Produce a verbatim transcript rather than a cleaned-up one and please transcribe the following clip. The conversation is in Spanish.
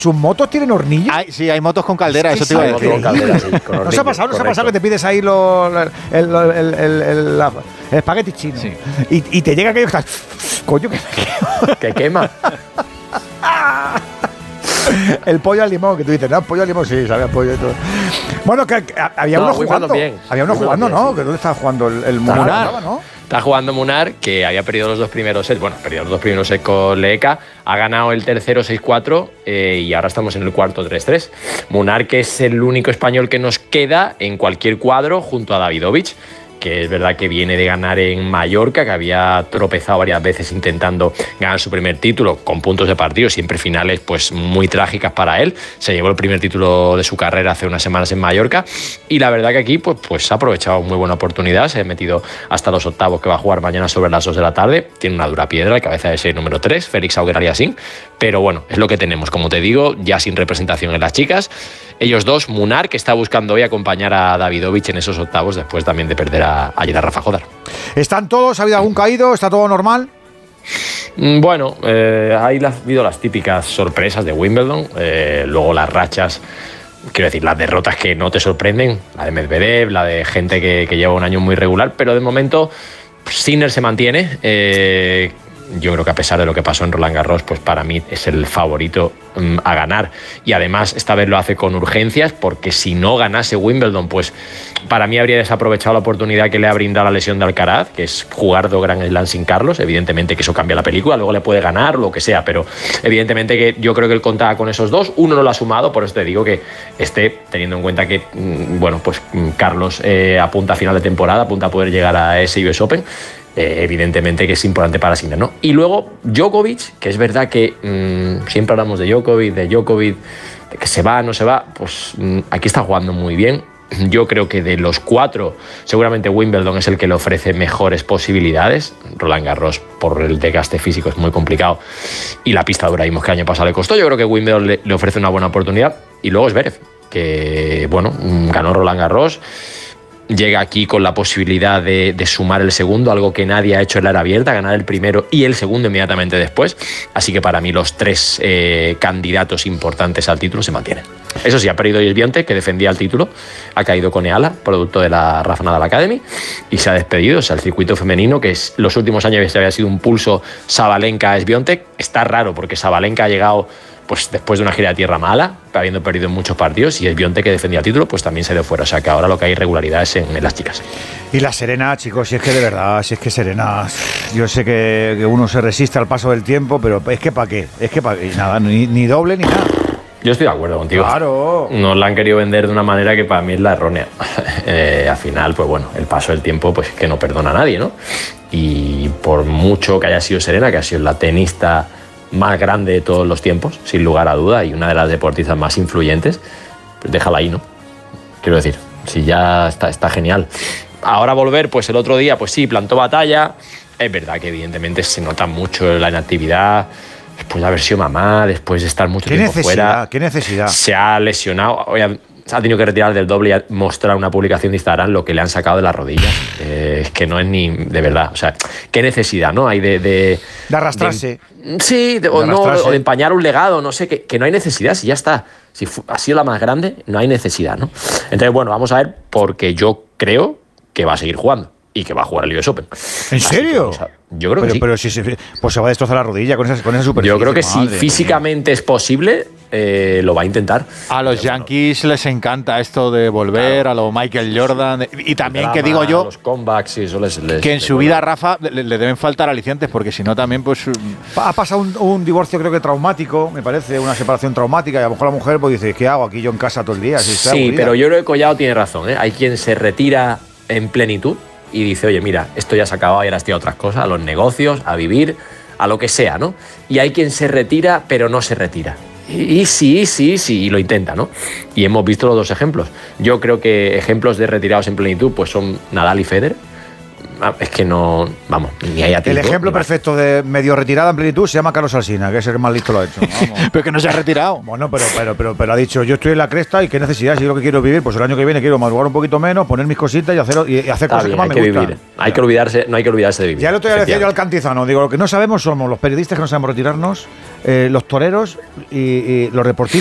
¿Sus motos tienen hornillos? Hay, sí, hay motos con caldera, es eso te iba a decir. Con caldera, sí, con ¿No se ha pasado, no se ha pasado que te pides ahí los, el, el, el, el, el, la, el espagueti chino? Sí. Y, y te llega aquello que está... Coño, que me que quema. El pollo al limón, que tú dices, no, pollo al limón, sí, sabe a pollo y todo. Bueno, que, que había no, uno jugando. Bien. Había uno jugando, bien, ¿no? Sí. ¿Que ¿Dónde estaba jugando el, el Munar? Munar. ¿No? Está jugando Munar, que había perdido los dos primeros sets. Bueno, perdido los dos primeros sets con Leeka. Ha ganado el tercero seis cuatro eh, y ahora estamos en el cuarto tres tres. Munar, que es el único español que nos queda en cualquier cuadro junto a Davidovich, que es verdad que viene de ganar en Mallorca, que había tropezado varias veces intentando ganar su primer título con puntos de partido, siempre finales pues muy trágicas para él. Se llevó el primer título de su carrera hace unas semanas en Mallorca y la verdad que aquí pues, pues ha aprovechado muy buena oportunidad, se ha metido hasta los octavos que va a jugar mañana sobre las dos de la tarde. Tiene una dura piedra, el cabeza de serie número tres, Félix Auger-Aliassime, pero bueno, es lo que tenemos, como te digo, ya sin representación en las chicas. Ellos dos, Munar, que está buscando hoy acompañar a Davidovich en esos octavos después también de perder a, ayer a Rafa Jodar. ¿Están todos? ¿Ha habido algún caído? ¿Está todo normal? Bueno, eh, ha habido las típicas sorpresas de Wimbledon, eh, luego las rachas, quiero decir, las derrotas que no te sorprenden, la de Medvedev, la de gente que, que lleva un año muy regular, pero de momento Sinner se mantiene. Eh, Yo creo que a pesar de lo que pasó en Roland Garros, pues para mí es el favorito um, a ganar. Y además esta vez lo hace con urgencias, porque si no ganase Wimbledon, pues para mí habría desaprovechado la oportunidad que le ha brindado la lesión de Alcaraz, que es jugar dos Grand Slam sin Carlos. Evidentemente que eso cambia la película, luego le puede ganar, lo que sea, pero evidentemente que yo creo que él contaba con esos dos. Uno no lo ha sumado, por eso te digo que esté teniendo en cuenta que, bueno, pues Carlos eh, apunta a final de temporada, apunta a poder llegar a ese U S Open. Eh, evidentemente que es importante para Sinner, ¿no? Y luego Djokovic, que es verdad que mmm, siempre hablamos de Djokovic, de Djokovic, de que se va, no se va, pues mmm, aquí está jugando muy bien. Yo creo que de los cuatro, seguramente Wimbledon es el que le ofrece mejores posibilidades. Roland Garros, por el desgaste físico, es muy complicado. Y la pista dura, vimos que el año pasado le costó. Yo creo que Wimbledon le, le ofrece una buena oportunidad. Y luego Zverev, que, bueno, ganó Roland Garros. Llega aquí con la posibilidad de, de sumar el segundo, algo que nadie ha hecho en la era abierta, ganar el primero y el segundo inmediatamente después. Así que para mí los tres eh, candidatos importantes al título se mantienen. Eso sí, ha perdido Swiatek, que defendía el título, ha caído con Eala, producto de la Rafa Nadal Academy, y se ha despedido. O sea, el circuito femenino, que es, los últimos años había sido un pulso Sabalenka-Swiatek, está raro porque Sabalenka ha llegado pues después de una gira de tierra mala, habiendo perdido en muchos partidos, y el Swiatek, que defendía el título, pues también se dio fuera. O sea que ahora lo que hay irregularidad es en, en las chicas. Y la Serena, chicos, si es que de verdad, si es que Serena, yo sé que, que uno se resiste al paso del tiempo, pero es que para qué, es que para qué, nada, ni, ni doble ni nada. Yo estoy de acuerdo contigo. Claro. Nos la han querido vender de una manera que para mí es la errónea. eh, al final, pues bueno, el paso del tiempo, pues que no perdona a nadie, ¿no? Y por mucho que haya sido Serena, que ha sido la tenista más grande de todos los tiempos, sin lugar a duda, y una de las deportistas más influyentes, pues déjala ahí, ¿no? Quiero decir, si ya está, está genial. Ahora volver, pues el otro día, pues sí, plantó batalla. Es verdad que evidentemente se nota mucho la inactividad, después de haber sido mamá, después de estar mucho tiempo fuera. ¿Qué necesidad? Se ha lesionado, oye, se ha tenido que retirar del doble y mostrar una publicación de Instagram lo que le han sacado de las rodillas. Eh, es que no es ni de verdad. O sea, qué necesidad, ¿no? Hay de... De, de arrastrarse. De, sí, de, de o, no, o de empañar un legado, no sé, que, que no hay necesidad, si ya está. Si ha sido la más grande, no hay necesidad, ¿no? Entonces, bueno, vamos a ver, porque yo creo que va a seguir jugando y que va a jugar el U S Open. ¿En serio? Que, yo creo pero, que sí. Pero si se, pues se va a destrozar la rodilla con esa, con esa superficie. Yo creo que si físicamente es posible, eh, lo va a intentar. A los pero Yankees bueno. les encanta esto de volver, claro. a lo Michael Jordan. Y también drama, que digo yo, los comebacks y eso les, les, que en su vida, Rafa, le, le deben faltar alicientes, porque si no también pues... Ha pasado un, un divorcio creo que traumático, me parece, una separación traumática, y a lo mejor la mujer pues dice, ¿qué hago aquí yo en casa todo el día? Si sí, pero yo creo que Collado tiene razón, ¿eh? Hay quien se retira en plenitud y dice, oye, mira, esto ya se ha acabado y ahora estoy a otras cosas, a los negocios, a vivir, a lo que sea, ¿no? Y hay quien se retira, pero no se retira. Y, y sí, sí, sí, y lo intenta, ¿no? Y hemos visto los dos ejemplos. Yo creo que ejemplos de retirados en plenitud pues son Nadal y Federer. Es que no, vamos, ni hay a tiempo. El ejemplo perfecto de medio retirada en plenitud se llama Carlos Alsina, que es el más listo lo ha hecho. Vamos. Pero que no se ha retirado. Bueno, pero, pero, pero, pero ha dicho, yo estoy en la cresta y qué necesidad, si yo lo que quiero vivir, pues el año que viene quiero madrugar un poquito menos, poner mis cositas y hacer, y hacer cosas bien, que más me gustan. Vivir. Hay que olvidarse, no hay que olvidarse de vivir. Ya lo estoy diciendo yo al Cantizano, digo, lo que no sabemos somos los periodistas que no sabemos retirarnos, eh, los toreros y, y los deportistas